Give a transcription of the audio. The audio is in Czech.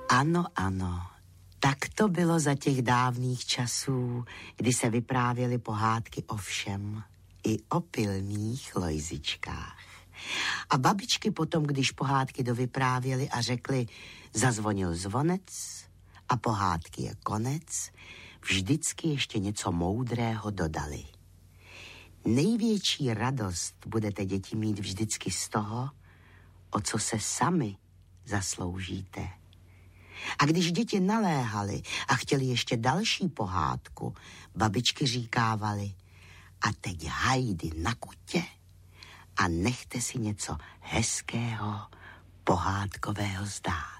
Ano, ano. Tak to bylo za těch dávných časů, kdy se vyprávěly pohádky o všem, i o pilných Lojzičkách. A babičky potom, když pohádky dovyprávěly a řekly, zazvonil zvonec a pohádky je konec, vždycky ještě něco moudrého dodali. Největší radost budete, děti, mít vždycky z toho, o co se sami zasloužíte. A když děti naléhaly a chtěli ještě další pohádku, babičky říkávaly, a teď hajdy na kutě a nechte si něco hezkého, pohádkového zdát.